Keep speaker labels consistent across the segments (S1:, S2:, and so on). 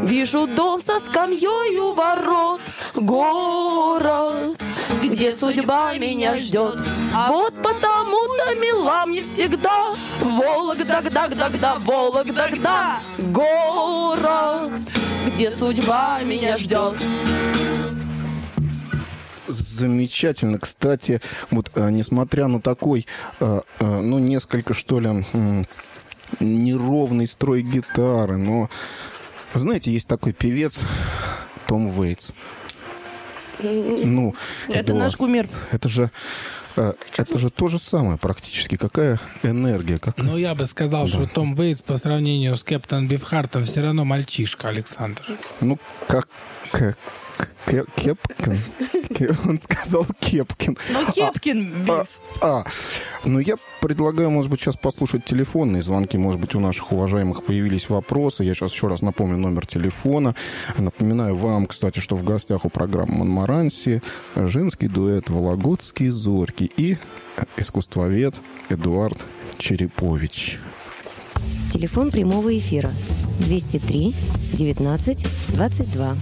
S1: Вижу дом со скамьей у ворот, город, где судьба меня ждет. Вот потому-то мила мне всегда Вологда, Вологда, город, где судьба меня ждет.
S2: Замечательно. Кстати, вот несмотря на такой, ну, несколько, что ли, неровный строй гитары, но, вы знаете, есть такой певец Том Вейтс. Ну,
S1: это наш кумир.
S2: Это же то же самое практически. Какая энергия?
S3: Ну, я бы сказал, что Том Вейтс по сравнению с Кэптон Бифхартом все равно мальчишка, Александр.
S2: Ну, как... Кепкин? Он сказал Кепкин.
S1: Ну, Кепкин, Биф.
S2: Ну, я предлагаю, может быть, сейчас послушать телефонные звонки. Может быть, у наших уважаемых появились вопросы. Я сейчас еще раз напомню номер телефона. Напоминаю вам, кстати, что в гостях у программы «Монмаранси» женский дуэт «Вологодские зорьки» и искусствовед Эдуард Черепович.
S4: Телефон прямого эфира 203 19 22.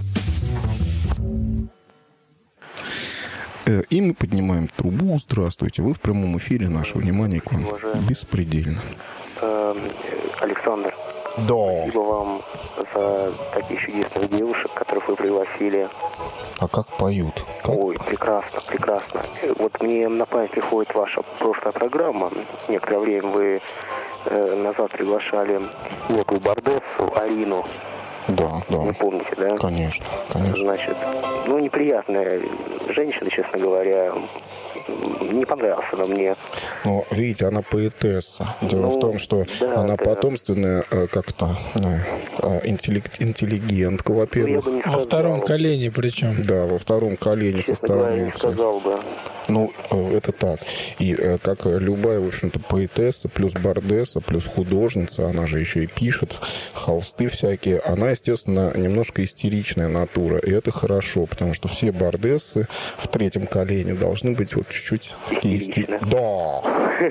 S2: И мы поднимаем трубу. Здравствуйте. Вы в прямом эфире. Наше внимание к вам беспредельно.
S5: Александр.
S2: Да.
S5: Спасибо вам за таких чудесных девушек, которых вы пригласили.
S2: А как поют? Как?
S5: Ой, прекрасно, прекрасно. Вот мне на память приходит ваша прошлая программа. Некоторое время вы назад приглашали некую бардессу Арину.
S2: Да, да.
S5: Вы помните, да?
S2: Конечно, конечно.
S5: Значит, ну, неприятная женщина, честно говоря. Не понравился она мне.
S2: Но, видите, она поэтесса. Дело в том, что она потомственная как-то интеллигентка, во-первых.
S3: Во втором колене причем.
S2: Да, во втором колене со стороны.
S5: Не сказал бы.
S2: Ну, это так. И как любая, в общем-то, поэтесса, плюс бардесса, плюс художница, она же еще и пишет холсты всякие. Она, естественно, немножко истеричная натура. И это хорошо, потому что все бардессы в третьем колене должны быть вот чуть-чуть такие истеричные. Да!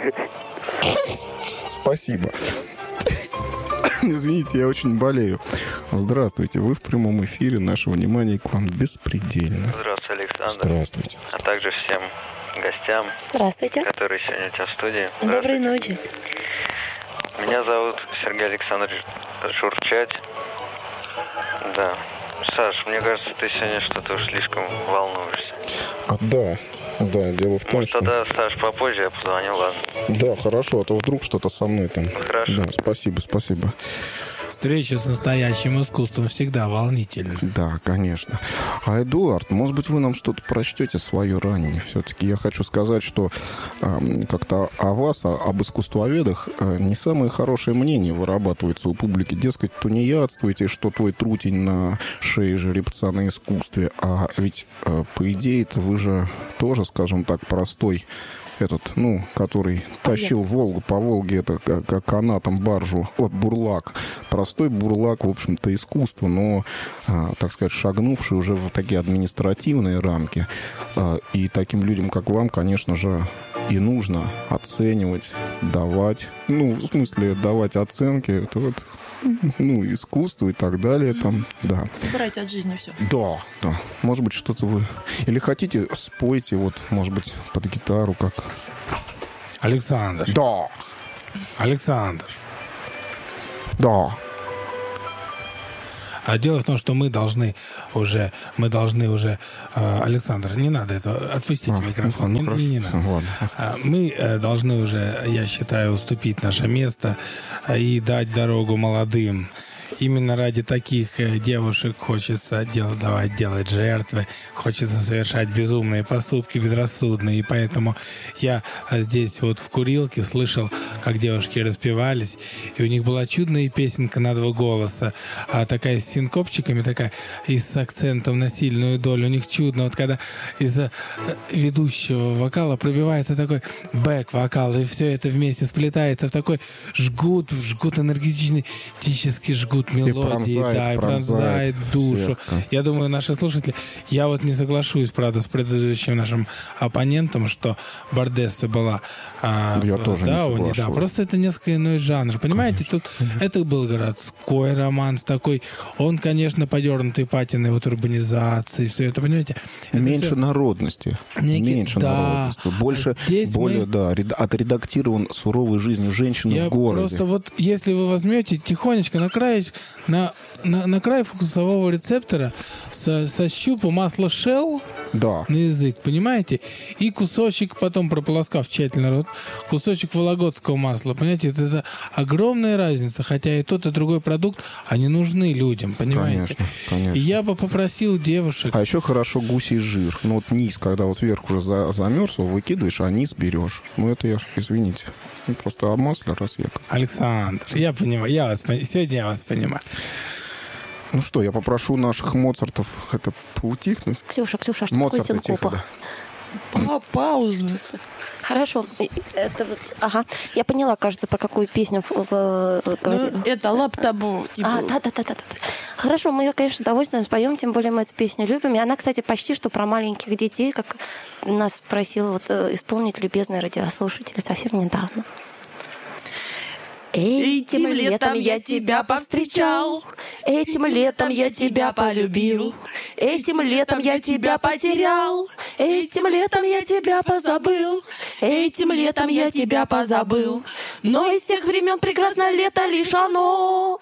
S2: Спасибо. Извините, я очень болею. Здравствуйте, вы в прямом эфире. Наше внимание к вам беспредельно.
S6: Здравствуйте, Александр.
S2: Здравствуйте.
S6: А также всем гостям,
S4: Здравствуйте.
S6: которые сегодня у тебя в студии.
S4: Доброй ночи.
S6: Меня зовут Сергей Александрович Журчать. Да. Саш, мне кажется, ты сегодня что-то уж слишком волнуешься.
S2: Да, дело в том,
S6: может, тогда, Саш, попозже я позвоню, ладно?
S2: Да, хорошо, а то вдруг что-то со мной там.
S6: Хорошо.
S2: Да, спасибо.
S3: Встреча с настоящим искусством всегда волнительна.
S2: Да, конечно. А, Эдуард, может быть, вы нам что-то прочтете свое ранее? Все-таки я хочу сказать, что как-то о вас, об искусствоведах, не самое хорошее мнение вырабатывается у публики. Дескать, тунеядствуете, что твой трутень на шее жеребца на искусстве. А ведь, по идее-то, вы же тоже, скажем так, простой который тащил Волгу по Волге, это как канатом баржу, бурлак. Простой бурлак, в общем-то, искусство, но, так сказать, шагнувший уже в такие административные рамки. И таким людям, как вам, конечно же, и нужно оценивать, давать, давать оценки, это искусство и так далее, там, да.
S1: Брать от жизни все.
S2: Да. Может быть, что-то вы... Или хотите, спойте, может быть, под гитару, как...
S3: Александр.
S2: Да.
S3: Александр.
S2: Да.
S3: А дело в том, что мы должны уже, Александр, не надо этого, отпустите микрофон, не надо. Мы должны уже, я считаю, уступить наше место и дать дорогу молодым. Именно ради таких девушек хочется делать жертвы, хочется совершать безумные поступки, безрассудные. И поэтому я здесь в курилке слышал, как девушки распевались, и у них была чудная песенка на два голоса, такая с синкопчиками, такая и с акцентом на сильную долю. У них чудно, когда из ведущего вокала пробивается такой бэк-вокал, и все это вместе сплетается в такой жгут энергетический жгут идут мелодии,
S2: пронзает,
S3: и пронзает душу.
S2: сердце.
S3: Я думаю, наши слушатели... Я вот не соглашусь, правда, с предыдущим нашим оппонентом, что Бардесса была...
S2: Я тоже не соглашусь.
S3: Да, просто это несколько иной жанр. Понимаете, тут это был городской романс такой. Он, конечно, подернутый патиной вот урбанизации, все это, понимаете? Это
S2: Меньше
S3: все...
S2: народности. Меньше народности. Больше, более, отредактирован суровой жизнью женщины в городе.
S3: Просто вот, если вы возьмете тихонечко на край вкусового рецептора со щупа масла Shell на язык, понимаете? И кусочек, потом прополоскав тщательно рот, кусочек вологодского масла, понимаете? Это огромная разница, хотя и тот, и другой продукт, они нужны людям, понимаете?
S2: Конечно.
S3: И я бы попросил девушек...
S2: А еще хорошо гусей жир. Ну вот низ, когда вот вверх уже замерз, выкидываешь, а низ берешь. Ну это я, извините. Просто об масле раз я...
S3: Александр, я понимаю, сегодня я вас понимаю.
S2: Ну что, я попрошу наших Моцартов это поутихнуть.
S4: Ксюша, что такое синкопа?
S1: Пауза.
S4: Хорошо. Это вот, ага. Я поняла, кажется, про какую песню
S1: Это лап-табу.
S4: Да. Хорошо, мы ее, конечно, с удовольствием споем, тем более мы эту песню любим. И она, кстати, почти что про маленьких детей, как нас просил исполнить любезный радиослушатель совсем недавно.
S1: Этим летом я тебя повстречал, этим летом я тебя полюбил, этим летом я тебя потерял, этим летом я тебя позабыл, этим летом я тебя позабыл. Но из всех времен прекрасно лето лишь оно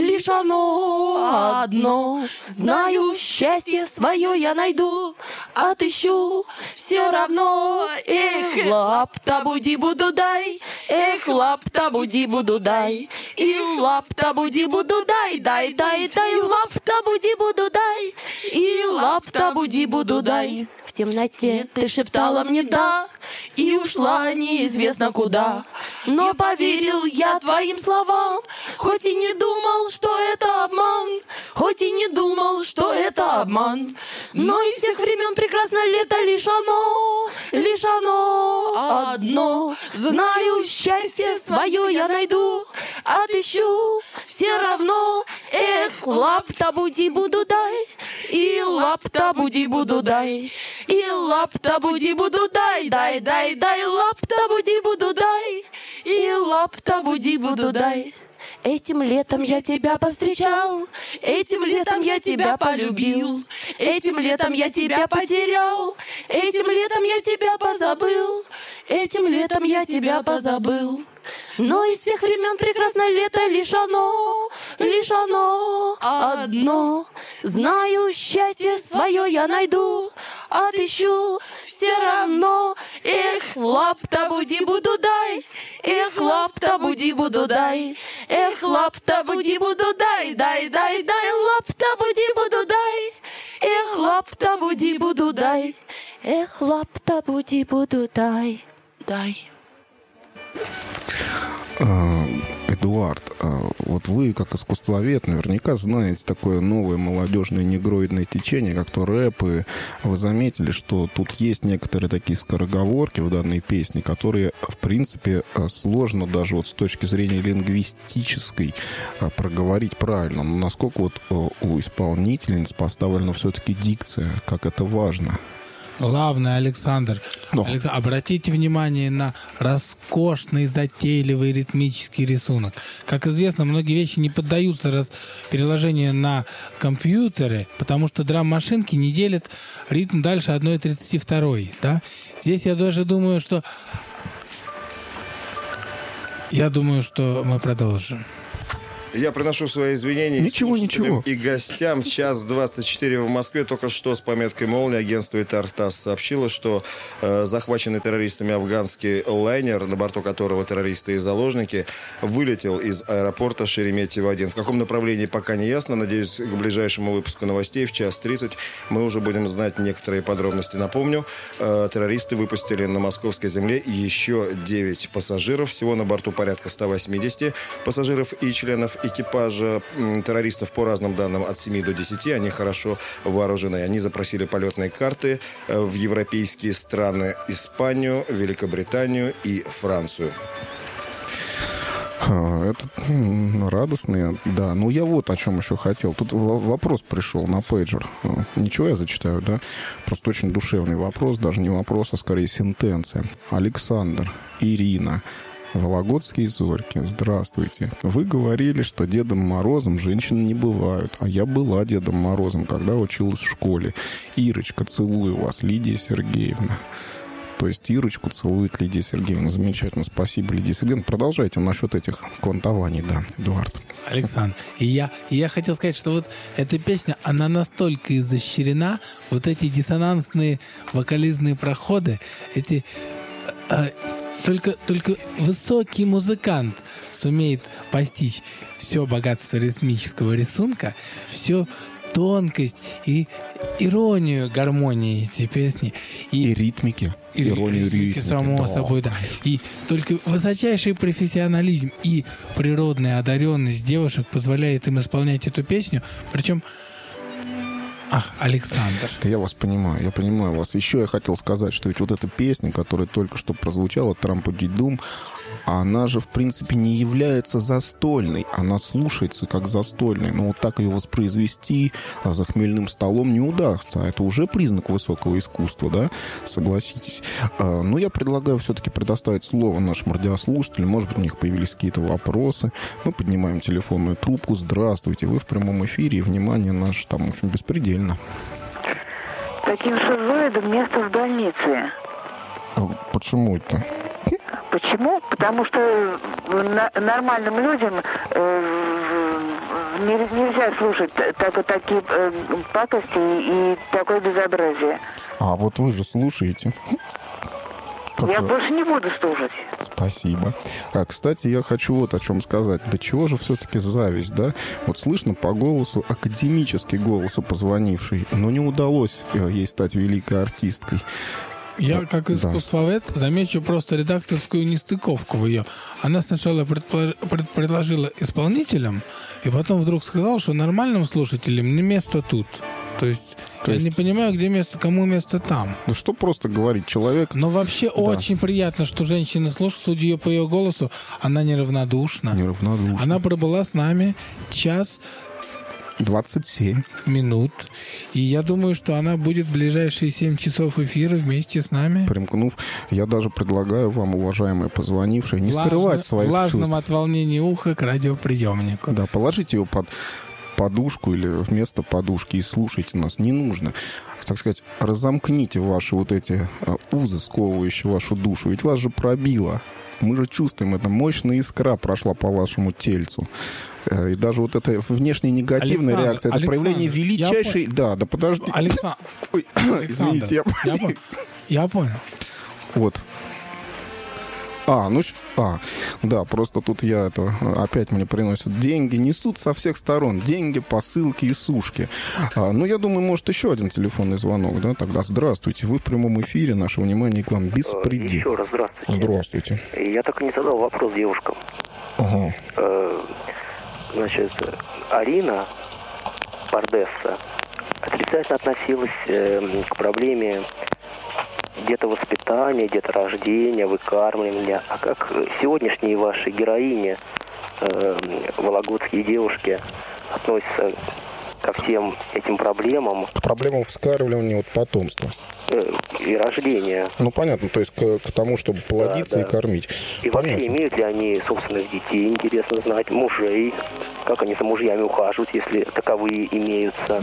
S1: одно. Знаю, счастье свое я найду, отыщу все равно. Эх, лап-табу-ди-буду дай, эх, лап-табу-ди-буду дай, и лап-табу-ди-буду дай, дай, лап-табу-ди-буду дай, и лап-табу-ди-буду дай.
S4: В темноте
S1: Ты шептала мне «да» и ушла неизвестно куда. Но поверил я твоим словам, хоть и не думал, что это обман, хоть и не думал, что это обман. Но из всех времен прекрасно лето лишь оно одно. Знаю, счастье свое я найду, отыщу все равно. Эх, лап-табу-ди-буду дай, и лап-табу-ди-буду дай, и лап-табу-ди-буду дай, дай, лап-табу-ди-буду дай, и лап-табу-ди-буду дай. Этим летом я тебя повстречал, этим летом я тебя полюбил, этим летом я тебя потерял, этим летом я тебя позабыл, этим летом я тебя позабыл. Но из всех времен прекрасно лето лишь оно одно. Знаю, счастье свое я найду, отыщу все равно. Эх, лап-табу-ди-буду дай, эх, лап-табу-ди-буду дай, эх, лап-табу-ди-буду дай, дай, лап-табу-ди-буду дай, эх, лап-табу-ди-буду дай, эх, лап-табу-ди-буду дай, дай.
S2: Эдуард, вот вы, как искусствовед, наверняка знаете такое новое молодежное негроидное течение, как то рэп, и вы заметили, что тут есть некоторые такие скороговорки в данной песне, которые, в принципе, сложно даже вот с точки зрения лингвистической проговорить правильно. Но насколько вот у исполнительниц поставлена все-таки дикция, как это важно?
S3: Главное, Александр, обратите внимание на роскошный, затейливый ритмический рисунок. Как известно, многие вещи не поддаются переложению на компьютеры, потому что драм-машинки не делят ритм дальше 1/32. Да? Здесь я даже думаю, что мы продолжим.
S7: Я приношу свои извинения
S2: ничего.
S7: И гостям. 1:24 в Москве. Только что с пометкой «Молния» агентство ТАСС сообщило, что захваченный террористами афганский лайнер, на борту которого террористы и заложники, вылетел из аэропорта Шереметьево-1. В каком направлении пока не ясно. Надеюсь, к ближайшему выпуску новостей в 1:30 мы уже будем знать некоторые подробности. Напомню, террористы выпустили на московской земле еще 9 пассажиров. Всего на борту порядка 180 пассажиров и членов экипажа террористов, по разным данным, от 7 до 10. Они хорошо вооружены. Они запросили полетные карты в европейские страны: Испанию, Великобританию и Францию.
S2: Это радостные, да. Ну, я вот о чем еще хотел. Тут вопрос пришел на пейджер. Ничего, я зачитаю, да? Просто очень душевный вопрос. Даже не вопрос, а скорее сентенция. Александр, Ирина, Вологодские зорьки. Здравствуйте. Вы говорили, что Дедом Морозом женщины не бывают. А я была Дедом Морозом, когда училась в школе. Ирочка, целую вас, Лидия Сергеевна. То есть Ирочку целует Лидия Сергеевна. Замечательно. Спасибо, Лидия Сергеевна. Продолжайте насчет этих квантований, да, Эдуард.
S3: Александр, и я хотел сказать, что вот эта песня, она настолько изощрена, вот эти диссонансные вокализные проходы, эти... Только высокий музыкант сумеет постичь все богатство ритмического рисунка, всю тонкость и иронию гармонии этой песни.
S2: И ритмики.
S3: Иронию ритмики, само собой, да. И только высочайший профессионализм и природная одаренность девушек позволяет им исполнять эту песню. Причем... Александр.
S2: Я вас понимаю, я понимаю вас. Еще я хотел сказать, что ведь вот эта песня, которая только что прозвучала, «Трампу-дидум», она же, в принципе, не является застольной. Она слушается как застольная. Но вот так ее воспроизвести за хмельным столом не удастся. Это уже признак высокого искусства, да? Согласитесь. Но я предлагаю все-таки предоставить слово нашим радиослушателям. Может быть, у них появились какие-то вопросы. Мы поднимаем телефонную трубку. Здравствуйте, вы в прямом эфире. И внимание наше там очень беспредельно.
S8: Таким шизоидом место в больнице.
S2: Почему это?
S8: Почему? Потому что нормальным людям нельзя слушать такие пакости и такое безобразие.
S2: А вот вы же слушаете.
S8: Я больше не буду слушать.
S2: Спасибо. Кстати, я хочу вот о чем сказать. Да чего же все-таки зависть, да? Вот слышно по голосу, академический голосу позвонившей, но не удалось ей стать великой артисткой.
S3: Я, как искусствовед, замечу просто редакторскую нестыковку в ее. Она сначала предложила исполнителям, и потом вдруг сказала, что нормальным слушателям не место тут. То есть я не понимаю, где место, кому место там.
S2: Да что просто говорить, человек...
S3: Но вообще очень приятно, что женщина слушает, судя ее по ее голосу, она неравнодушна. Она пробыла с нами час
S2: 27
S3: минут. И я думаю, что она будет в ближайшие 7 часов эфира вместе с нами.
S2: Примкнув, я даже предлагаю вам, уважаемые позвонившие, не скрывать своих чувств.
S3: Влажным от волнения уха к радиоприемнику.
S2: Да, положите его под подушку или вместо подушки и слушайте нас. Не нужно, так сказать, разомкните ваши вот эти узы, сковывающие вашу душу. Ведь вас же пробило. Мы же чувствуем, это мощная искра прошла по вашему тельцу. И даже вот эта внешняя негативная реакция, это проявление величайшей... Да, подожди.
S3: Александр,
S2: ой, извините,
S3: я понял.
S2: Вот. Да, просто тут опять мне приносят деньги, несут со всех сторон деньги, посылки и сушки. Я думаю, может, еще один телефонный звонок, да, тогда здравствуйте, вы в прямом эфире, наше внимание к вам беспредел.
S5: Еще раз здравствуйте.
S2: Здравствуйте.
S5: Я так и не задал вопрос девушкам.
S2: Ага.
S5: Значит, Арина Бардесса отрицательно относилась к проблеме детовоспитания, деторождения, выкармливания. А как сегодняшние ваши героини, вологодские девушки, относятся ко всем этим проблемам?
S2: К проблемам вскармливания потомства.
S5: И рождения.
S2: Ну, понятно, то есть к тому, чтобы плодиться и кормить.
S5: И вообще, имеют ли они собственных детей, интересно знать, мужей, как они за мужьями ухаживают, если таковые имеются.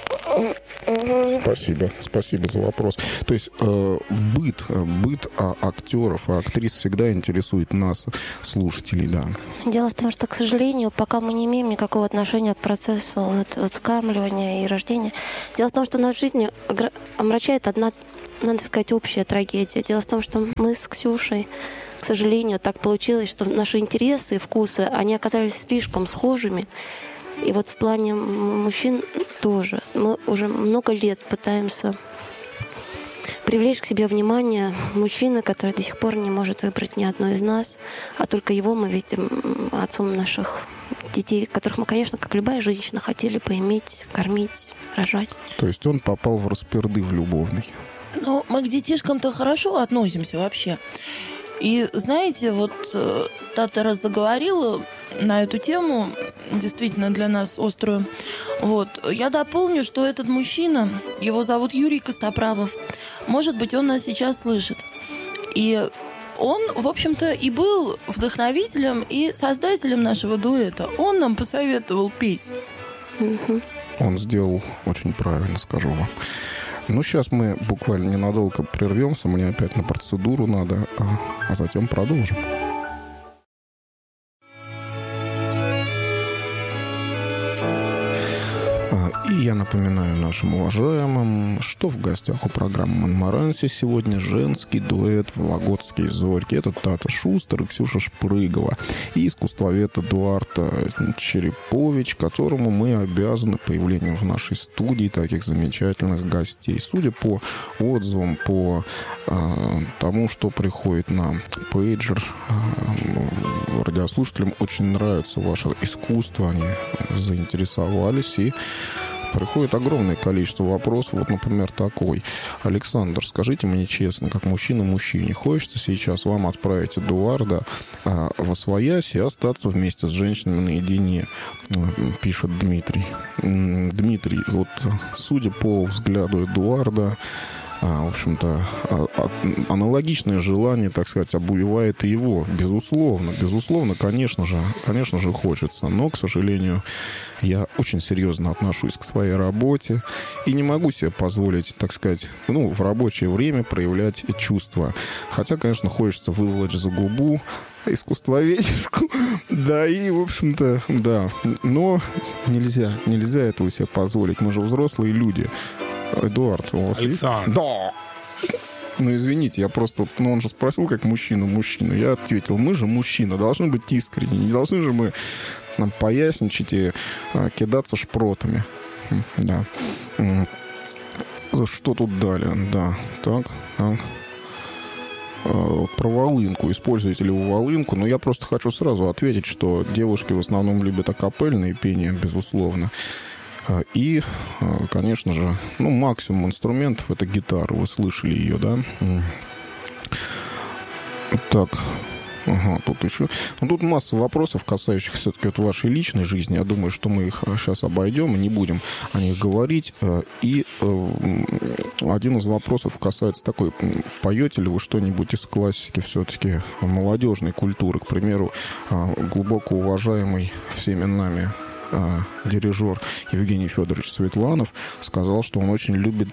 S2: Спасибо за вопрос. То есть быт актеров и актрис всегда интересует нас, слушателей, да.
S4: Дело в том, что, к сожалению, пока мы не имеем никакого отношения к процессу вскармливания и рождения, дело в том, что нашу жизнь омрачает одна, надо сказать, общая трагедия. Дело в том, что мы с Ксюшей, к сожалению, так получилось, что наши интересы и вкусы, они оказались слишком схожими. И вот в плане мужчин тоже. Мы уже много лет пытаемся привлечь к себе внимание мужчины, который до сих пор не может выбрать ни одну из нас, а только его мы видим отцом наших детей, которых мы, конечно, как любая женщина, хотели поиметь, кормить, рожать.
S2: То есть он попал в распердыв любовный.
S1: Ну, мы к детишкам-то хорошо относимся вообще. И знаете, вот Тата раз заговорила на эту тему, действительно для нас острую. Вот. Я дополню, что этот мужчина, его зовут Юрий Костоправов, может быть, он нас сейчас слышит. И он, в общем-то, и был вдохновителем и создателем нашего дуэта. Он нам посоветовал петь.
S2: Он сделал очень правильно, скажу вам. Ну, сейчас мы буквально ненадолго прервемся. Мне опять на процедуру надо, а затем продолжим. И я напоминаю нашим уважаемым, что в гостях у программы «Монмаранси» сегодня женский дуэт «Вологодские зорьки». Это Тата Шустер и Ксюша Шпрыгова. И искусствовед Эдуард Черепович, которому мы обязаны появлением в нашей студии таких замечательных гостей. Судя по отзывам, по тому, что приходит на пейджер, радиослушателям очень нравится ваше искусство. Они заинтересовались, и приходит огромное количество вопросов. Вот, например, такой. Александр, скажите мне честно, как мужчина мужчине, хочется сейчас вам отправить Эдуарда восвоясь и остаться вместе с женщинами наедине, пишет Дмитрий. Дмитрий, вот судя по взгляду Эдуарда, в общем-то, аналогичное желание, так сказать, обуевает и его. Безусловно, конечно же хочется. Но, к сожалению, я очень серьезно отношусь к своей работе и не могу себе позволить, так сказать, в рабочее время проявлять чувства. Хотя, конечно, хочется выволочь за губу искусствоведческую. Да, и, в общем-то, да. Но нельзя этого себе позволить. Мы же взрослые люди. Эдуард, у вас
S3: Александр.
S2: Есть? Да. Ну, извините, я просто... он же спросил, как мужчину. Я ответил, мы же мужчины, должны быть искренни. Не должны же мы поясничать и кидаться шпротами. Да. Что тут далее? Да, так. Про волынку. Используете ли вы волынку? Но я просто хочу сразу ответить, что девушки в основном любят акапельные пения, безусловно. И, конечно же, максимум инструментов — это гитара. Вы слышали ее, да? Так, тут еще... тут масса вопросов, касающихся все-таки вашей личной жизни. Я думаю, что мы их сейчас обойдем и не будем о них говорить. И один из вопросов касается такой: поете ли вы что-нибудь из классики все-таки молодежной культуры? К примеру, глубоко уважаемый всеми нами дирижер Евгений Федорович Светланов сказал, что он очень любит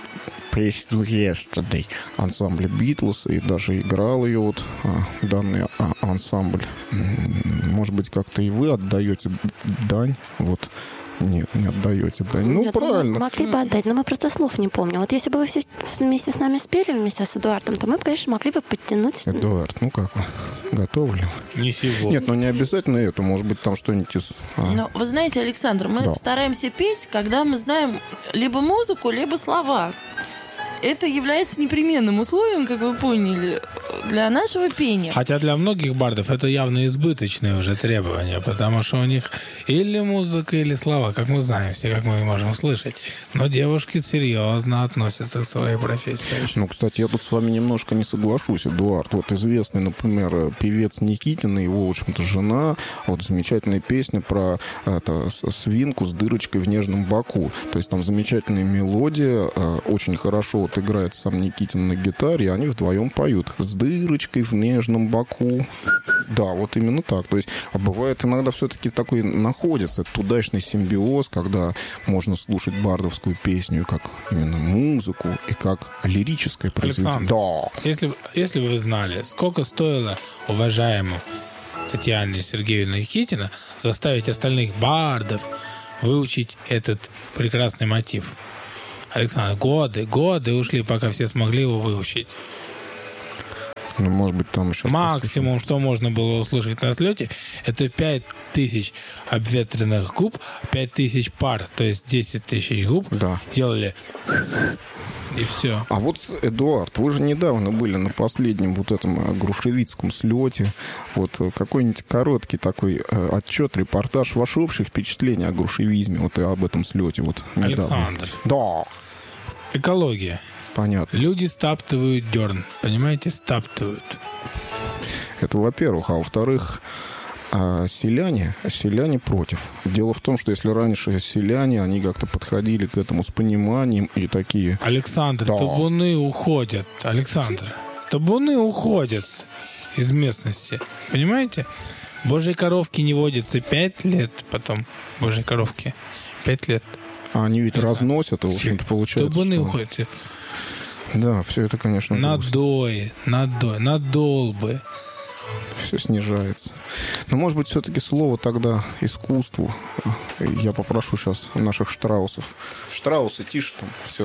S2: песню «Yesterday» ансамбля «Битлз», и даже играл ее данный ансамбль. Может быть, как-то и вы отдаете дань? Нет, не отдаете дань. Нет, правильно.
S4: Мы могли бы отдать, но мы просто слов не помним. Вот если бы вы все вместе с нами спели, вместе с Эдуардом, то мы, конечно, могли бы подтянуть.
S2: Эдуард, как вы? Готовы ли?
S3: Не сегодня.
S2: Нет, не обязательно это. Может быть, там что-нибудь из...
S1: Вы знаете, Александр, мы стараемся петь, когда мы знаем либо музыку, либо слова. Это является непременным условием, как вы поняли, для нашего пения.
S3: Хотя для многих бардов это явно избыточные уже требования, потому что у них или музыка, или слова, как мы знаем все, как мы можем слышать. Но девушки серьезно относятся к своей профессии.
S2: Кстати, я тут с вами немножко не соглашусь, Эдуард. Вот известный, например, певец Никитин и его, в общем-то, жена. Вот замечательная песня про свинку с дырочкой в нежном боку. То есть там замечательная мелодия, очень хорошо играет сам Никитин на гитаре, и они вдвоем поют с дырочкой в нежном боку. Да, вот именно так. То есть, бывает иногда все-таки такой находится этот удачный симбиоз, когда можно слушать бардовскую песню как именно музыку и как лирическое произведение.
S3: Александр, если бы вы знали, сколько стоило уважаемому Татьяне Сергеевне Никитина заставить остальных бардов выучить этот прекрасный мотив. Александр, годы ушли, пока все смогли его выучить.
S2: Может быть, там еще...
S3: Максимум, что можно было услышать на слете, это 5000 обветренных губ, 5000 пар, то есть 10 тысяч губ делали... И все.
S2: А вот, Эдуард, вы же недавно были на последнем этом грушевицком слете. Какой-нибудь короткий такой отчет, репортаж, ваши общие впечатления о грушевизме, и об этом слете недавно.
S3: Александр.
S2: Да.
S3: Экология.
S2: Понятно.
S3: Люди стаптывают дерн. Понимаете, стаптывают.
S2: Это во-первых. А во-вторых, селяне против. Дело в том, что если раньше селяне, они как-то подходили к этому с пониманием и такие...
S3: Александр, да. Табуны уходят. Александр, табуны уходят из местности. Понимаете? Божьи коровки не водятся 5 лет потом. Божьи коровки. 5 лет.
S2: А они ведь разносят, и, в общем-то, получается,
S3: табуны
S2: что...
S3: уходят.
S2: Да, все это, конечно,
S3: надои, надолбы.
S2: Все снижается. Но, может быть, все-таки слово тогда искусству. Я попрошу сейчас наших штраусов. Штраусы, тише там. Все.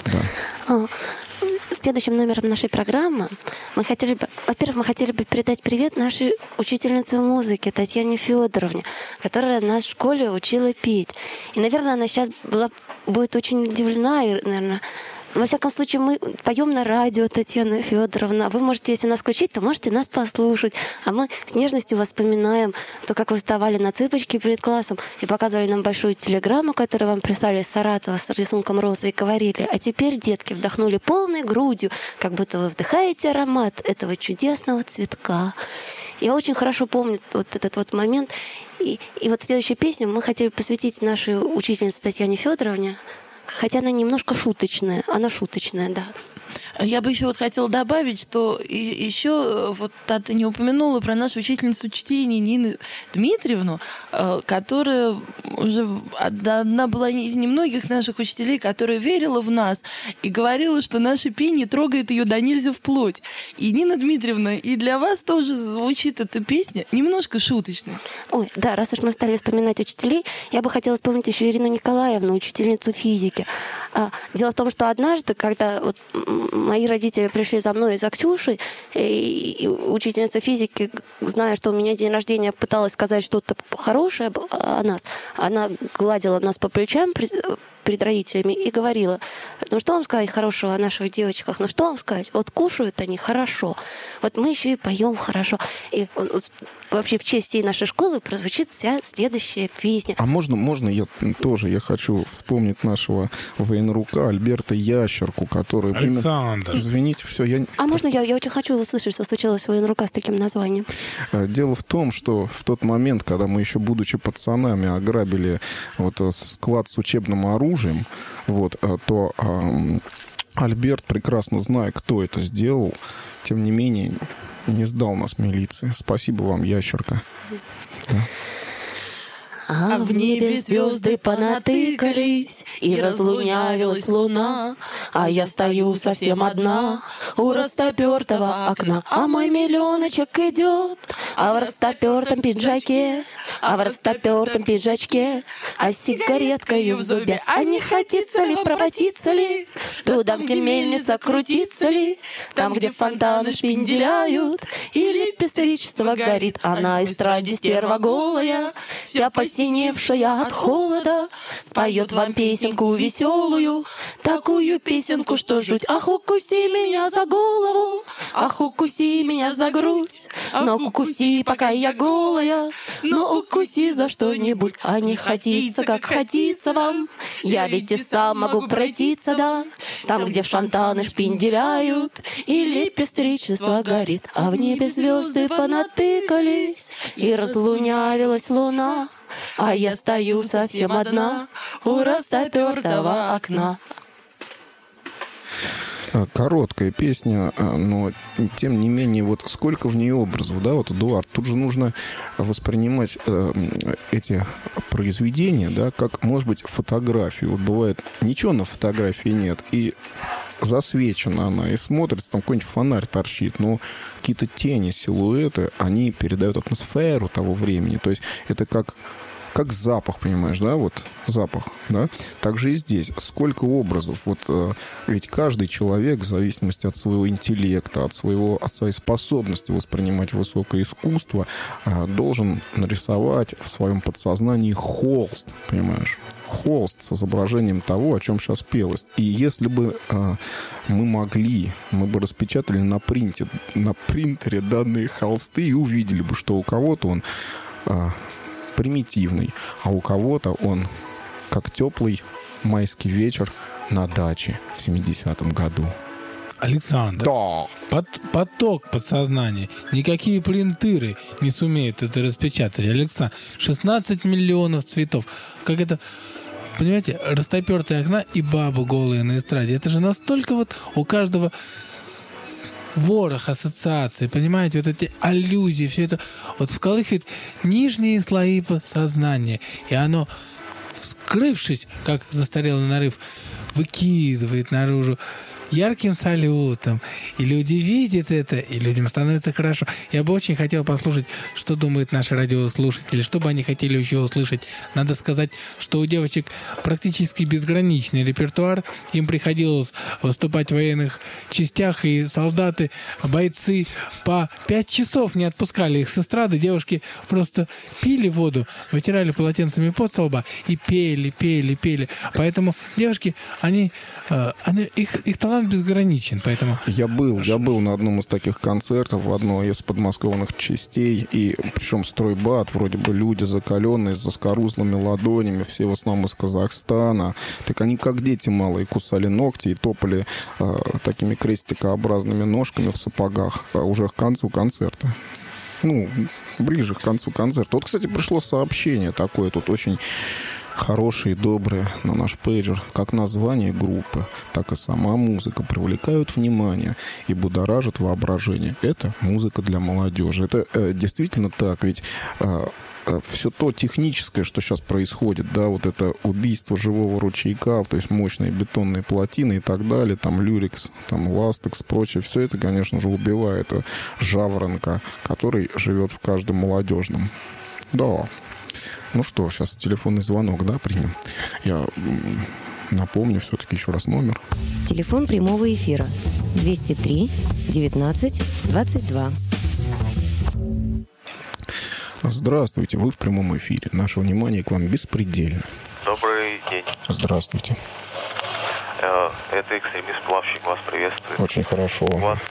S2: Да.
S4: Следующим номером нашей программы мы хотели бы передать привет нашей учительнице музыки Татьяне Федоровне, которая нас в школе учила петь. И, наверное, она сейчас будет очень удивлена и, наверное, во всяком случае, мы поем на радио, Татьяна Федоровна. Вы можете, если нас включить, то можете нас послушать. А мы с нежностью вспоминаем то, как вы вставали на цыпочки перед классом и показывали нам большую телеграмму, которую вам прислали из Саратова с рисунком розы, и говорили: а теперь, детки, вдохнули полной грудью, как будто вы вдыхаете аромат этого чудесного цветка. Я очень хорошо помню вот этот вот момент. И вот следующую песню мы хотели посвятить нашей учительнице Татьяне Федоровне. Хотя она немножко шуточная. Она шуточная, да.
S1: Я бы еще вот хотела добавить, что еще вот ты не упомянула про нашу учительницу чтения Нину Дмитриевну, которая уже одна была из немногих наших учителей, которая верила в нас и говорила, что наше пение трогает ее до нельзя вплоть. И Нина Дмитриевна, и для вас тоже звучит эта песня немножко шуточной.
S4: Ой, да, раз уж мы стали вспоминать учителей, я бы хотела вспомнить еще Ирину Николаевну, учительницу физики. Дело в том, что однажды, когда вот мои родители пришли за мной и за Ксюшей, и учительница физики, зная, что у меня день рождения, пыталась сказать что-то хорошее о нас, она гладила нас по плечам перед родителями и говорила: ну что вам сказать хорошего о наших девочках, ну что вам сказать, вот кушают они хорошо, вот мы еще и поем хорошо. И вообще в честь всей нашей школы прозвучит вся следующая песня.
S2: А можно я хочу вспомнить нашего военрука Альберта Ящерку, который...
S3: Александр.
S2: Извините, все,
S4: А можно я очень хочу услышать, что случилось военрука с таким названием?
S2: Дело в том, что в тот момент, когда мы еще, будучи пацанами, ограбили вот склад с учебным оружием, вот, то Альберт, прекрасно зная, кто это сделал, тем не менее не сдал нас милиции. Спасибо вам, Ящерка. Да.
S1: А в небе звезды понатыкались, и разлунявилась луна, а я стою совсем одна у растопертого окна. А мой миллионочек идет, а в растопертом пиджаке, а в растопертом пиджачке, а с сигареткой в зубе. А не хотится ли, пропотится ли, туда, где мельница крутится ли, там, где фонтаны шпинделяют, или пестричество горит. А на эстраде стерва голая, вся посиневшая от холода, споет вам песенку веселую, такую песенку, что жуть. Ах, укуси меня за голову, ах, укуси меня за грудь, но укуси, пока я голая, но укуси за что-нибудь. А не хотится, как хотится вам, я ведь и сам могу пройтиться, да, там, где фонтаны шпинделяют, или пестричество горит, а в небе звезды понатыкались, и разлунявилась луна, а я стою совсем одна у растопертого окна.
S2: Короткая песня, но тем не менее, вот сколько в ней образов, да, вот, Эдуард, тут же нужно воспринимать эти произведения, да, как, может быть, фотографию. Вот бывает, ничего на фотографии нет, и засвечена она, и смотрится, там какой-нибудь фонарь торчит, но какие-то тени, силуэты, они передают атмосферу того времени. То есть это как запах, понимаешь, да, вот запах, да. Также и здесь. Сколько образов, вот ведь каждый человек, в зависимости от своего интеллекта, от своей способности воспринимать высокое искусство, должен нарисовать в своем подсознании холст, понимаешь, холст с изображением того, о чем сейчас пелось. И если бы мы бы распечатали на принтере данные холсты и увидели бы, что у кого-то он примитивный, а у кого-то он как теплый майский вечер на даче в 70-м году.
S3: Александр,
S2: да.
S3: Поток подсознания. Никакие принтеры не сумеют это распечатать. Александр, 16 миллионов цветов. Как это... Понимаете, растопертые окна и бабы голые на эстраде. Это же настолько вот у каждого ворох ассоциаций, понимаете, вот эти аллюзии, все это вот всколыхивает нижние слои сознания. И оно, вскрывшись, как застарелый нарыв, выкидывает наружу ярким салютом. И люди видят это, и людям становится хорошо. Я бы очень хотел послушать, что думают наши радиослушатели, что бы они хотели еще услышать. Надо сказать, что у девочек практически безграничный репертуар. Им приходилось выступать в военных частях, и солдаты, бойцы по 5 часов не отпускали их с эстрады. Девушки просто пили воду, вытирали полотенцами пот со лба и пели. Поэтому девушки, их талант безграничен, поэтому...
S2: Я был на одном из таких концертов в одной из подмосковных частей, и причем стройбат, вроде бы люди закаленные, с заскорузлыми ладонями, все в основном из Казахстана. Так они как дети малые, кусали ногти и топали такими крестикообразными ножками в сапогах уже к концу концерта. Ну, ближе к концу концерта. Вот, кстати, пришло сообщение такое, тут очень... хорошие, добрые, на наш пейджер. Как название группы, так и сама музыка привлекают внимание и будоражат воображение. Это музыка для молодежи. Это действительно так, ведь все то техническое, что сейчас происходит, да, вот это убийство живого ручейка, то есть мощные бетонные плотины и так далее, там люрикс, там ластекс, прочее, все это, конечно же, убивает жаворонка, который живет в каждом молодежном. Да. Ну что, сейчас телефонный звонок, да, примем? Я напомню все-таки еще раз номер.
S9: Телефон прямого эфира 203 19 22.
S2: Здравствуйте, вы в прямом эфире. Наше внимание к вам беспредельно.
S10: Добрый день.
S2: Здравствуйте.
S10: Это экстремист-плавщик, вас приветствует.
S2: Очень хорошо.
S10: У вас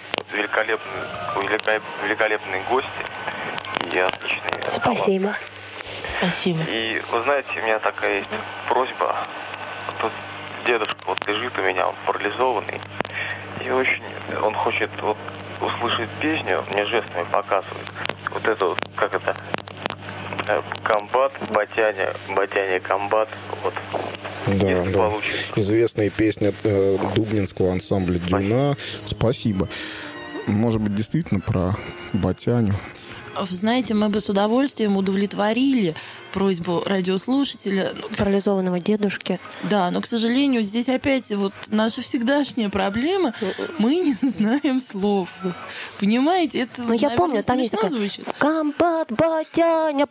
S10: великолепные гости и отличные...
S1: Спасибо. Спасибо.
S10: И вы знаете, у меня такая есть просьба. Тут дедушка вот лежит у меня, он парализованный. И очень он хочет вот услышать песню, мне жестами показывает. Вот это вот, как это, комбат, батяня, комбат, вот.
S2: Да. Получится. Известная песня дубнинского ансамбля «Дюна». Спасибо. Может быть, действительно про батяню.
S1: Знаете, мы бы с удовольствием удовлетворили просьбу радиослушателя.
S4: Парализованного дедушки.
S1: Да, но, к сожалению, здесь опять вот наша всегдашняя проблема. Мы не знаем слов. Понимаете? Это,
S4: ну, я помню, там есть такая... Комбат, батяня,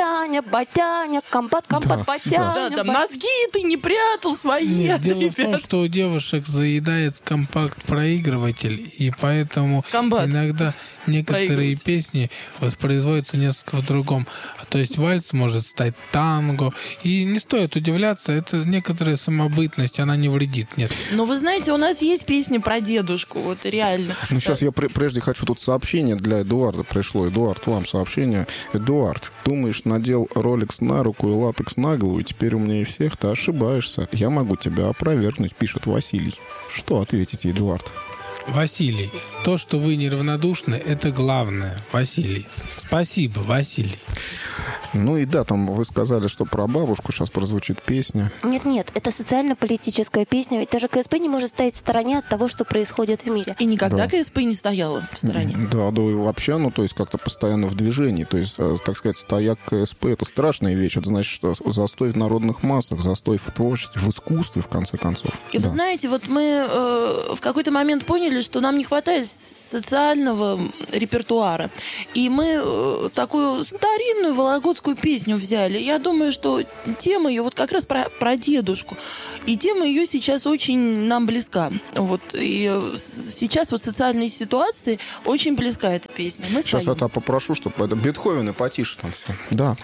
S4: комбат, батяня.
S1: Да, мозги ты не прятал свои.
S3: Нет, дело в том, что у девушек заедает компакт-проигрыватель, и поэтому иногда некоторые песни воспроизводятся несколько в другом. То есть вальс может стать танго. И не стоит удивляться, это некоторая самобытность, она не вредит, нет.
S1: Но вы знаете, у нас есть песни про дедушку, вот реально.
S2: Ну, сейчас я прежде хочу тут сообщение для Эдуарда пришло. Эдуард, вам сообщение. Эдуард, думаешь, надел роликс на руку и латекс на голову, и теперь умнее всех? Ты ошибаешься. Я могу тебя опровергнуть, пишет Василий. Что ответите, Эдуард?
S3: Василий, то, что вы неравнодушны, это главное. Василий. Спасибо, Василий.
S2: Ну и да, там вы сказали, что про бабушку сейчас прозвучит песня.
S4: Нет, это социально-политическая песня. Ведь даже КСП не может стоять в стороне от того, что происходит в мире.
S1: И никогда КСП не стояла в стороне.
S2: Да, и вообще, ну, то есть как-то постоянно в движении. То есть, так сказать, стояк КСП — это страшная вещь. Это значит, что застой в народных массах, застой в творчестве, в искусстве, в конце концов.
S1: И вы знаете, вот мы в какой-то момент поняли, что нам не хватает социального репертуара. И мы такую старинную вологодскую песню взяли. Я думаю, что тема ее вот как раз про дедушку. И тема ее сейчас очень нам близка. Вот. И сейчас вот социальные ситуации очень близка эта песня. Мы
S2: сейчас это попрошу, чтобы это Бетховен и потише там все. Да.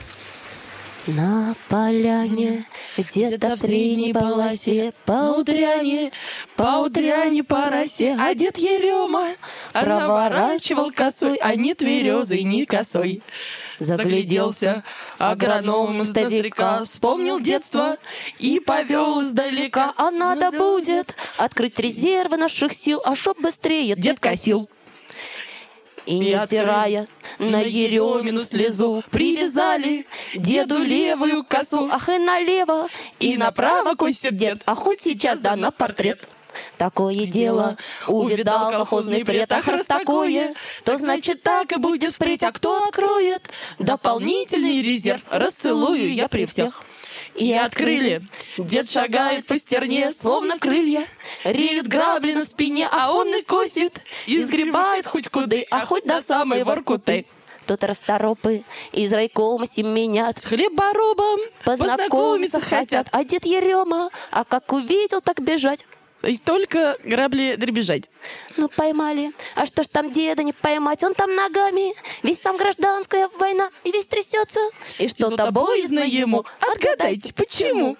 S4: На поляне, где-то в средней полосе, по утряне по росе,
S1: а дед Ерема проворачивал косой, а не тверезой, ни косой. Загляделся агроном издалека, вспомнил детство и повел издалека. пока, а надо будет открыть резервы наших сил, а чтоб быстрее дед косил. И не взирая на Еремину слезу, привязали деду левую косу. Ах, и налево, и направо косит дед, а хоть сейчас да на портрет. Такое дело увидал колхозный пред, ах, раз такое, то значит так и будет впредь. А кто откроет дополнительный резерв, расцелую я при всех. И открыли. Дед шагает по стерне, словно крылья, реют грабли на спине, а он и косит, и сгребает хоть куды, а хоть до самой Воркуты.
S4: Тут расторопы из райкома семенят,
S1: С хлеборобом
S4: познакомиться хотят. А дед Ерема, а как увидел, так бежать.
S1: И только грабли дребезжать.
S4: Ну, поймали. А что ж там деда не поймать? Он там ногами. Весь сам гражданская война. И весь трясется. И что-то боязно ему.
S1: Отгадайте, почему?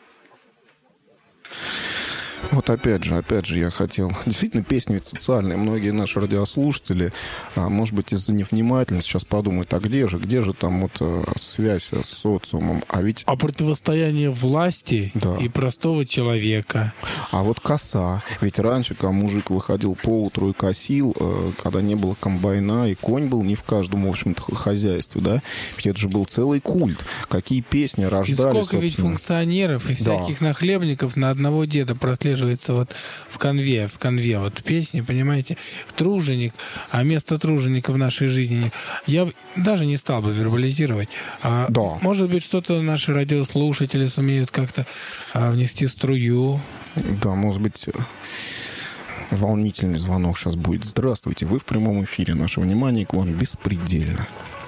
S2: Вот опять же, я хотел... Действительно, песня ведь социальная. Многие наши радиослушатели, может быть, из-за невнимательности сейчас подумают, а где же там вот связь с социумом? А ведь...
S3: А противостояние власти и простого человека.
S2: А вот коса. Ведь раньше, когда мужик выходил поутру и косил, когда не было комбайна, и конь был не в каждом, в общем-то, хозяйстве, да? Ведь это же был целый культ. Какие песни рождались.
S3: И сколько ведь функционеров и всяких нахлебников на одного деда прослеживается вот в конве вот песни, понимаете, труженик, а место труженика в нашей жизни я даже не стал бы вербализировать. Может быть, что-то наши радиослушатели сумеют как-то внести струю.
S2: Да, может быть, волнительный звонок сейчас будет. Здравствуйте, вы в прямом эфире. Наше внимание к вам беспредельно.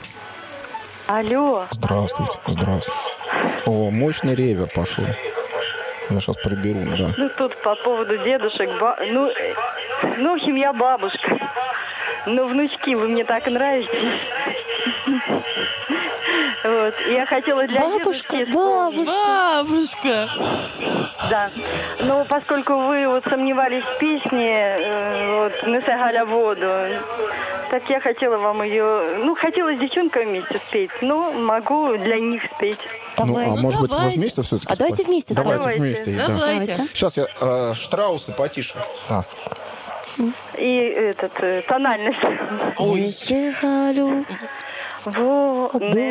S8: Алло.
S2: Здравствуйте. О, мощный ревер пошел. Я сейчас приберу, да.
S8: Ну, тут по поводу дедушек, ну, в общем, я бабушка. Но, внучки, вы мне так и нравитесь. Вот, я хотела для дедушки...
S1: Бабушка!
S8: Да. Но поскольку вы вот сомневались в песне, вот, «Насагаля воду», так я хотела вам ее... Ну, хотела с девчонками вместе спеть, но могу для них спеть.
S2: Давай. Ну, а может быть, вы вместе все-таки?
S4: А давайте вместе.
S2: Давайте вместе.
S1: Давайте.
S2: Да. Сейчас я Штраусы потише.
S8: И тональность.
S4: Ой.
S8: Вот.